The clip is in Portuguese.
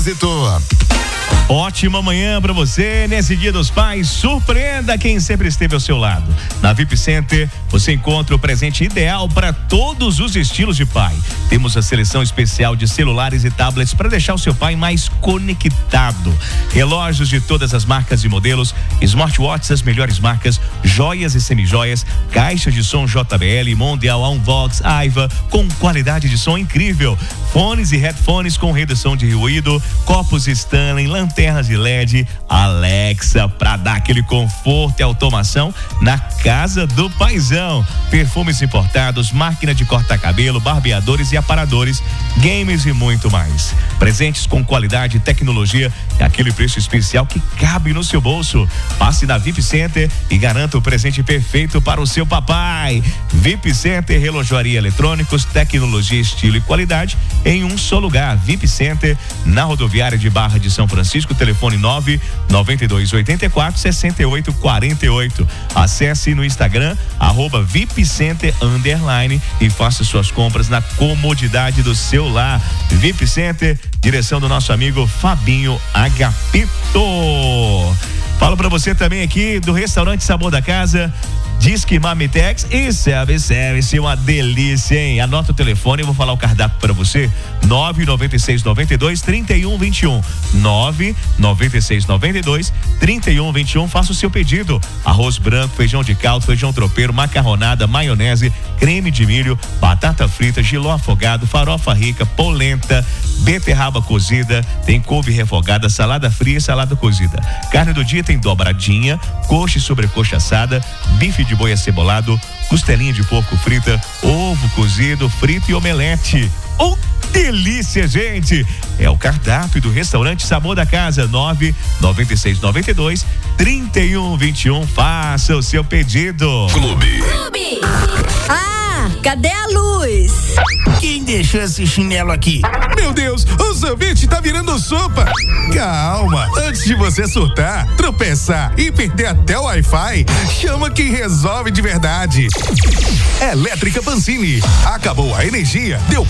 trânsito. Ótima manhã para você, nesse Dia dos Pais, surpreenda quem sempre esteve ao seu lado. Na VIP Center, você encontra o presente ideal para todos os estilos de pai. Temos a seleção especial de celulares e tablets para deixar o seu pai mais conectado. Relógios de todas as marcas e modelos, smartwatches das melhores marcas, joias e semijoias, caixas de som JBL, Mondial, Unvox, Aiva, com qualidade de som incrível. Fones e headphones com redução de ruído, copos Stanley, lanternas de LED, Alexa, para dar aquele conforto e automação na casa do paizão. Perfumes importados, máquina de cortar cabelo, barbeadores e aparadores, games e muito mais. Presentes com qualidade e tecnologia e aquele preço especial que cabe no seu bolso. Passe na VIP Center e garanta o presente perfeito para o seu papai. VIP Center, relojoaria eletrônicos, tecnologia, estilo e qualidade em um só lugar. VIP Center, na rodoviária de Barra de São Francisco, telefone 99284-6848. Acesse no Instagram, @VIPCenter_ e faça suas compras na comodidade do seu lar. VIP Center, direção do nosso amigo Fabinho Agapito. Falo pra você também aqui do restaurante Sabor da Casa, Disque Mamitex e Service, uma delícia, hein? Anota o telefone, eu vou falar o cardápio para você, 99692-3121, 99692-3121, faça o seu pedido, arroz branco, feijão de caldo, feijão tropeiro, macarronada, maionese, creme de milho, batata frita, jiló afogado, farofa rica, polenta, beterraba cozida, tem couve refogada, salada fria e salada cozida. Carne do dia tem dobradinha, coxa e sobrecoxa assada, bife de boi acebolado, costelinha de porco frita, ovo cozido, frito e omelete. Oh, delícia, gente! É o cardápio do restaurante Sabor da Casa, 99692-3121. Faça o seu pedido. Clube. Ah, cadê a luz? Quem deixou esse chinelo aqui? Meu Deus, o sorvete tá virando sopa. Calma, antes de você surtar, tropeçar e perder até o Wi-Fi, chama quem resolve de verdade. Elétrica Pancini. Acabou a energia, deu